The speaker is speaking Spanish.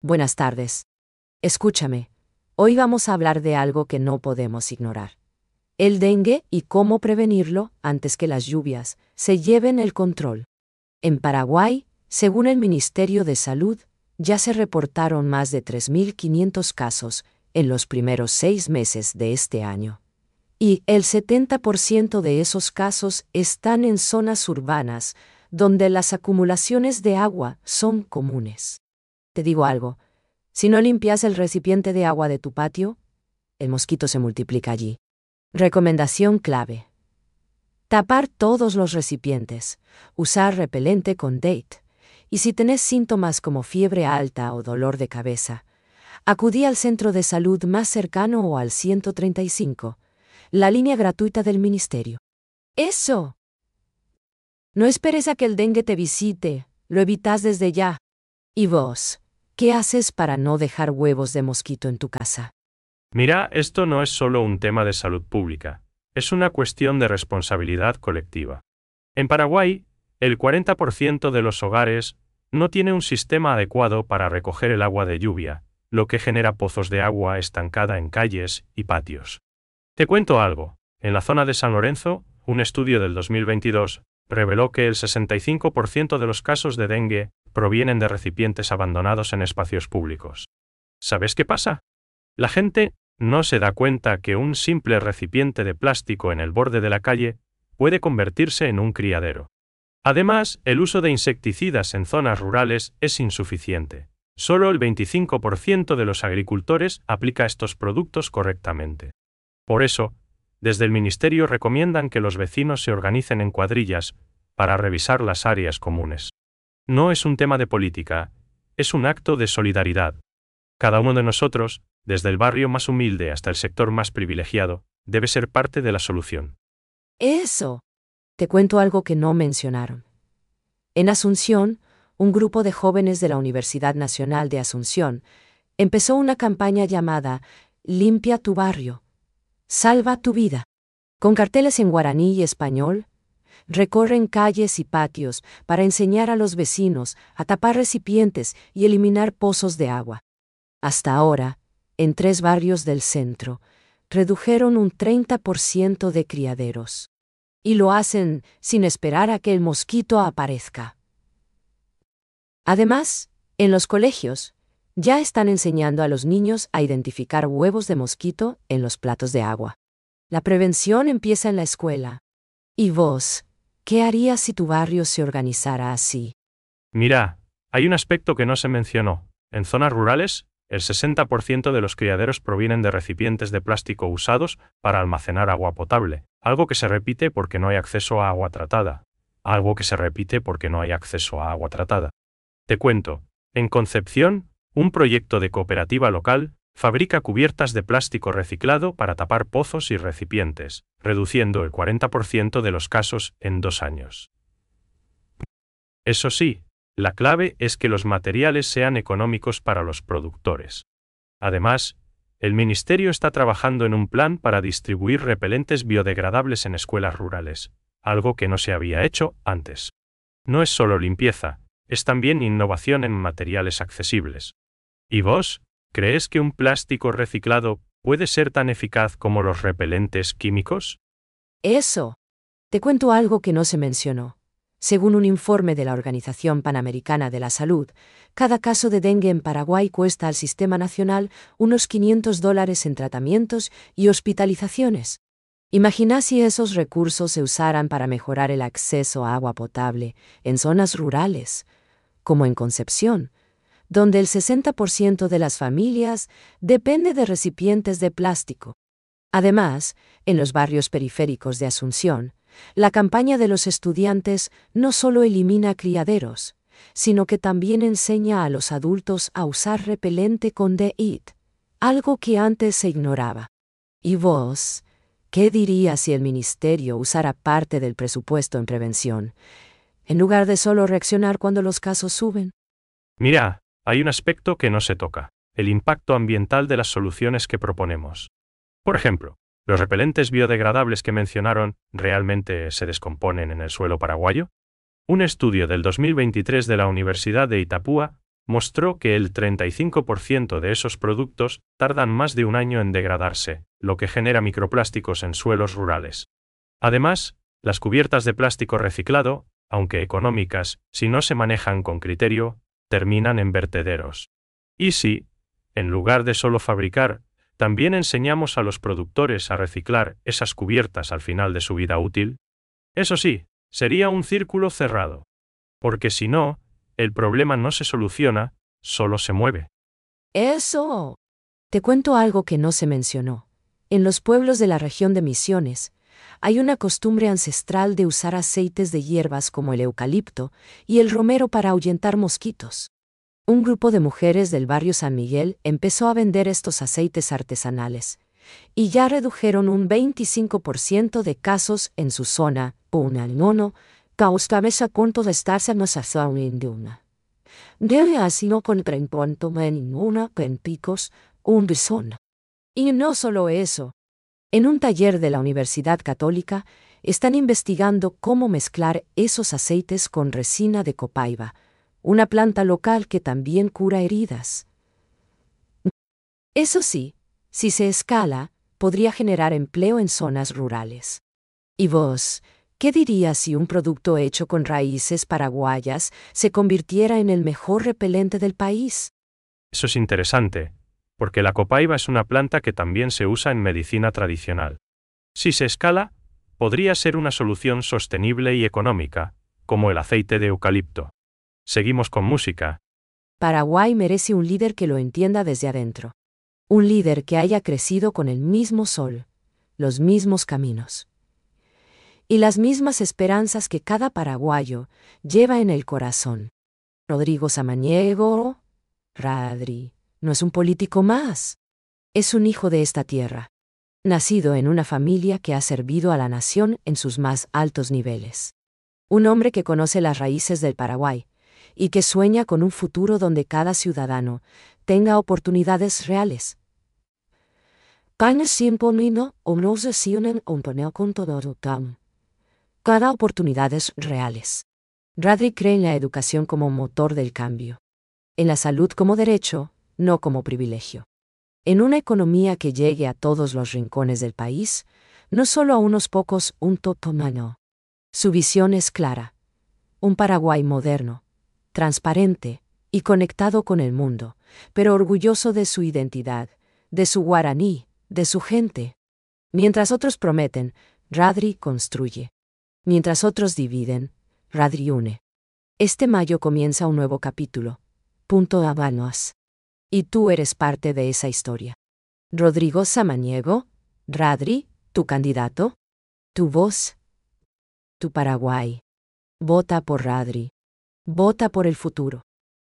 Buenas tardes. Escúchame. Hoy vamos a hablar de algo que no podemos ignorar. El dengue y cómo prevenirlo antes que las lluvias se lleven el control. En Paraguay, según el Ministerio de Salud, ya se reportaron más de 3.500 casos en los primeros 6 meses de este año. Y el 70% de esos casos están en zonas urbanas, donde las acumulaciones de agua son comunes. Te digo algo, si no limpias el recipiente de agua de tu patio, el mosquito se multiplica allí. Recomendación clave. Tapar todos los recipientes, usar repelente con DEET, y si tenés síntomas como fiebre alta o dolor de cabeza, acudí al centro de salud más cercano o al 135, la línea gratuita del ministerio. ¡Eso! No esperes a que el dengue te visite, lo evitas desde ya. ¿Y vos? ¿Qué haces para no dejar huevos de mosquito en tu casa? Mira, esto no es solo un tema de salud pública, es una cuestión de responsabilidad colectiva. En Paraguay, el 40% de los hogares no tiene un sistema adecuado para recoger el agua de lluvia, lo que genera pozos de agua estancada en calles y patios. Te cuento algo, en la zona de San Lorenzo, un estudio del 2022 reveló que el 65% de los casos de dengue provienen de recipientes abandonados en espacios públicos. ¿Sabes qué pasa? La gente no se da cuenta que un simple recipiente de plástico en el borde de la calle puede convertirse en un criadero. Además, el uso de insecticidas en zonas rurales es insuficiente. Solo el 25% de los agricultores aplica estos productos correctamente. Por eso, desde el Ministerio recomiendan que los vecinos se organicen en cuadrillas para revisar las áreas comunes. No es un tema de política, es un acto de solidaridad. Cada uno de nosotros, desde el barrio más humilde hasta el sector más privilegiado, debe ser parte de la solución. ¡Eso! Te cuento algo que no mencionaron. En Asunción, un grupo de jóvenes de la Universidad Nacional de Asunción empezó una campaña llamada Limpia tu barrio, salva tu vida. Con carteles en guaraní y español, recorren calles y patios para enseñar a los vecinos a tapar recipientes y eliminar pozos de agua. Hasta ahora, en 3 barrios del centro, redujeron un 30% de criaderos. Y lo hacen sin esperar a que el mosquito aparezca. Además, en los colegios, ya están enseñando a los niños a identificar huevos de mosquito en los platos de agua. La prevención empieza en la escuela. ¿Y vos? ¿Qué harías si tu barrio se organizara así? Mira, hay un aspecto que no se mencionó. En zonas rurales, el 60% de los criaderos provienen de recipientes de plástico usados para almacenar agua potable, algo que se repite porque no hay acceso a agua tratada. Te cuento, en Concepción, un proyecto de cooperativa local fabrica cubiertas de plástico reciclado para tapar pozos y recipientes, reduciendo el 40% de los casos en 2 años. Eso sí, la clave es que los materiales sean económicos para los productores. Además, el Ministerio está trabajando en un plan para distribuir repelentes biodegradables en escuelas rurales, algo que no se había hecho antes. No es solo limpieza, es también innovación en materiales accesibles. ¿Y vos? ¿Crees que un plástico reciclado puede ser tan eficaz como los repelentes químicos? ¡Eso! Te cuento algo que no se mencionó. Según un informe de la Organización Panamericana de la Salud, cada caso de dengue en Paraguay cuesta al Sistema Nacional unos $500 en tratamientos y hospitalizaciones. Imagina si esos recursos se usaran para mejorar el acceso a agua potable en zonas rurales, como en Concepción, donde el 60% de las familias depende de recipientes de plástico. Además, en los barrios periféricos de Asunción, la campaña de los estudiantes no solo elimina criaderos, sino que también enseña a los adultos a usar repelente con DEET, algo que antes se ignoraba. ¿Y vos? ¿Qué dirías si el ministerio usara parte del presupuesto en prevención, en lugar de solo reaccionar cuando los casos suben? Mira, hay un aspecto que no se toca, el impacto ambiental de las soluciones que proponemos. Por ejemplo, ¿los repelentes biodegradables que mencionaron realmente se descomponen en el suelo paraguayo? Un estudio del 2023 de la Universidad de Itapúa mostró que el 35% de esos productos tardan más de un año en degradarse, lo que genera microplásticos en suelos rurales. Además, las cubiertas de plástico reciclado, aunque económicas, si no se manejan con criterio, terminan en vertederos. Y si, en lugar de solo fabricar, también enseñamos a los productores a reciclar esas cubiertas al final de su vida útil, eso sí, sería un círculo cerrado. Porque si no, el problema no se soluciona, solo se mueve. Eso. Te cuento algo que no se mencionó. En los pueblos de la región de Misiones, hay una costumbre ancestral de usar aceites de hierbas como el eucalipto y el romero para ahuyentar mosquitos. Un grupo de mujeres del barrio San Miguel empezó a vender estos aceites artesanales, y ya redujeron un 25% de casos en su zona. Causa punto de estarse en esa zona. Debe así no contra en cuanto ninguna en picos, un bisón. Y no solo eso. En un taller de la Universidad Católica, están investigando cómo mezclar esos aceites con resina de copaiba, una planta local que también cura heridas. Eso sí, si se escala, podría generar empleo en zonas rurales. ¿Y vos, qué dirías si un producto hecho con raíces paraguayas se convirtiera en el mejor repelente del país? Eso es interesante, porque la copaiba es una planta que también se usa en medicina tradicional. Si se escala, podría ser una solución sostenible y económica, como el aceite de eucalipto. Seguimos con música. Paraguay merece un líder que lo entienda desde adentro. Un líder que haya crecido con el mismo sol, los mismos caminos y las mismas esperanzas que cada paraguayo lleva en el corazón. Rodrigo Samaniego, Radri, no es un político más. Es un hijo de esta tierra, nacido en una familia que ha servido a la nación en sus más altos niveles. Un hombre que conoce las raíces del Paraguay y que sueña con un futuro donde cada ciudadano tenga oportunidades reales. Cada oportunidades reales. Radri cree en la educación como motor del cambio. En la salud como derecho, no como privilegio. En una economía que llegue a todos los rincones del país, no solo a unos pocos, un totomano. Su visión es clara. Un Paraguay moderno, transparente y conectado con el mundo, pero orgulloso de su identidad, de su guaraní, de su gente. Mientras otros prometen, Radri construye. Mientras otros dividen, Radri une. Este mayo comienza un nuevo capítulo. Habanos. Y tú eres parte de esa historia. Rodrigo Samaniego, Radri, tu candidato, tu voz, tu Paraguay. Vota por Radri. Vota por el futuro.